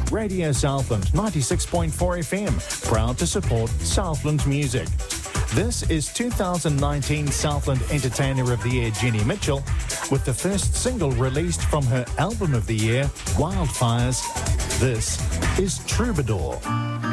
Radio Southland 96.4 FM, proud to support Southland music. This is 2019 Southland Entertainer of the Year Jenny Mitchell, with the first single released from her Album of the Year, Wildfires. This is Troubadour.